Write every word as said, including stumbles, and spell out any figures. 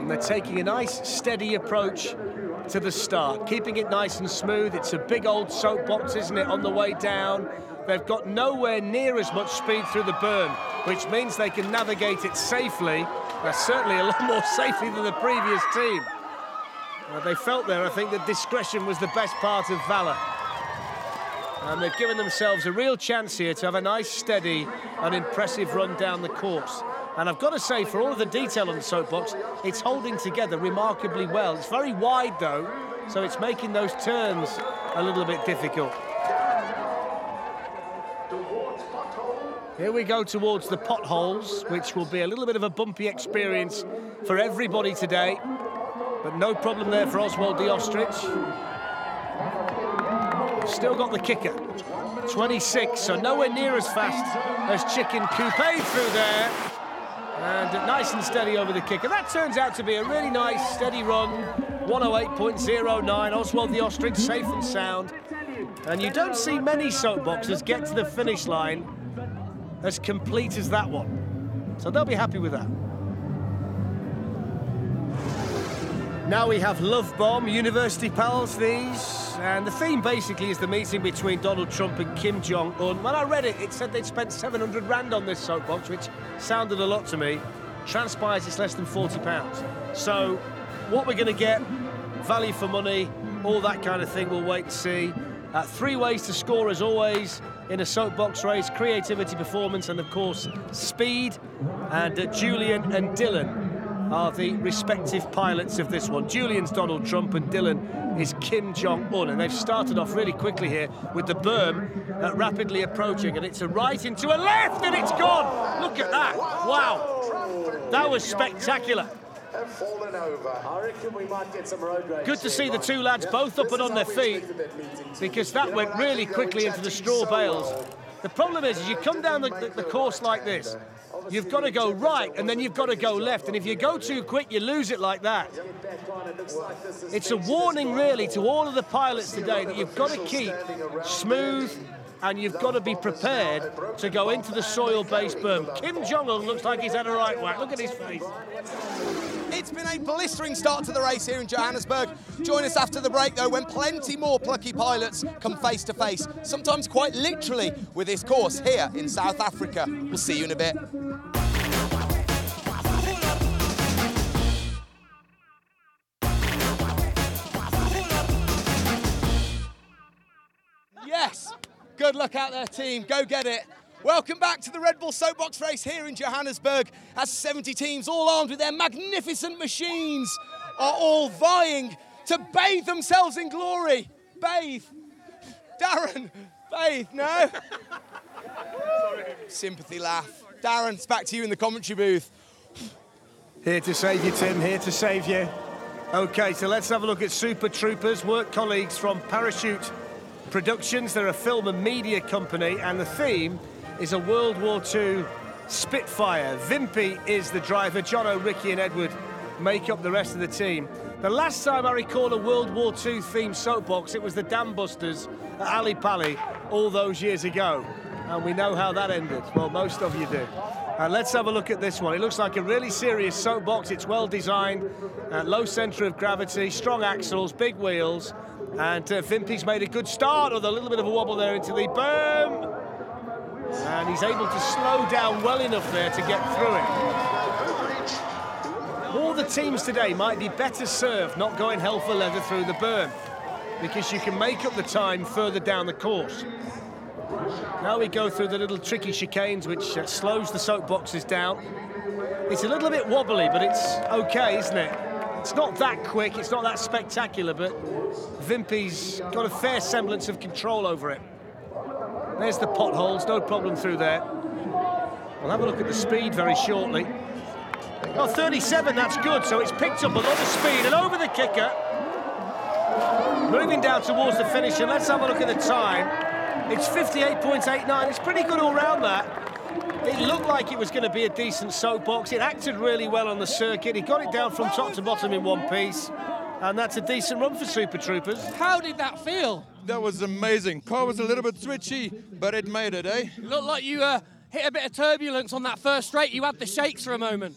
And they're taking a nice, steady approach to the start, keeping it nice and smooth. It's a big old soapbox, isn't it, on the way down. They've got nowhere near as much speed through the berm, which means they can navigate it safely. Uh, certainly a lot more safely than the previous team. Uh, they felt there, I think, that discretion was the best part of valour. And they've given themselves a real chance here to have a nice, steady and impressive run down the course. And I've got to say, for all of the detail on the soapbox, it's holding together remarkably well. It's very wide, though, so it's making those turns a little bit difficult. Here we go towards the potholes, which will be a little bit of a bumpy experience for everybody today. But no problem there for Oswald de Ostrich. Still got the kicker. twenty-six, so nowhere near as fast as Chicken Coupe through there. And nice and steady over the kicker. That turns out to be a really nice, steady run. one oh eight point oh nine, Oswald de Ostrich, safe and sound. And you don't see many soapboxers get to the finish line as complete as that one. So they'll be happy with that. Now we have Love Bomb, University Pals, these. And the theme basically is the meeting between Donald Trump and Kim Jong-un. When I read it, it said they'd spent seven hundred rand on this soapbox, which sounded a lot to me. Transpires it's less than forty pounds. So what we're going to get, value for money, all that kind of thing, we'll wait and see. Uh, three ways to score, as always, in a soapbox race: creativity, performance, and, of course, speed. And uh, Julian and Dylan are the respective pilots of this one. Julian's Donald Trump and Dylan is Kim Jong-un. And they've started off really quickly here with the berm uh, rapidly approaching. And it's a right into a left, and it's gone. Look at that. Wow. That was spectacular. Good to see the two lads both up and on their feet, because that went really quickly into the straw bales. The problem is, is you come down the, the, the course like this, you've got to go right, and then you've got to go left. And if you go too quick, you lose it like that. It's a warning, really, to all of the pilots today that you've got to keep smooth, and you've got to be prepared to go into the soil-based berm. Kim Jong-un looks like he's had a right whack. Look at his face. It's been a blistering start to the race here in Johannesburg. Join us after the break, though, when plenty more plucky pilots come face to face, sometimes quite literally, with this course here in South Africa. We'll see you in a bit. Yes, good luck out there, team. Go get it. Welcome back to the Red Bull Soapbox race here in Johannesburg, as seventy teams, all armed with their magnificent machines, are all vying to bathe themselves in glory. Bathe. Darren, bathe, no? Sympathy laugh. Darren, it's back to you in the commentary booth. Here to save you, Tim, here to save you. OK, so let's have a look at Super Troopers, work colleagues from Parachute Productions. They're a film and media company, and the theme is a World War Two Spitfire. Vimpy is the driver. Jono, Ricky and Edward make up the rest of the team. The last time I recall a World War Two themed soapbox, it was the Dam Busters at Ali Pali all those years ago. And we know how that ended. Well, most of you do. Uh, let's have a look at this one. It looks like a really serious soapbox. It's well designed, uh, low centre of gravity, strong axles, big wheels. And uh, Vimpy's made a good start, with a little bit of a wobble there into the berm. And he's able to slow down well enough there to get through it. All the teams today might be better served not going hell for leather through the berm, because you can make up the time further down the course. Now we go through the little tricky chicanes, which uh, slows the soapboxes down. It's a little bit wobbly, but it's okay, isn't it? It's not that quick, it's not that spectacular, but Vimpy's got a fair semblance of control over it. There's the potholes, no problem through there. We'll have a look at the speed very shortly. Oh, thirty-seven, that's good, so it's picked up a lot of speed, and over the kicker. Moving down towards the finish, and let's have a look at the time. It's fifty-eight point eight nine, it's pretty good all round that. It looked like it was going to be a decent soapbox. It acted really well on the circuit. He got it down from top to bottom in one piece. And that's a decent run for Super Troopers. How did that feel? That was amazing. Car was a little bit twitchy, but it made it, eh? It looked like you uh, hit a bit of turbulence on that first straight. You had the shakes for a moment.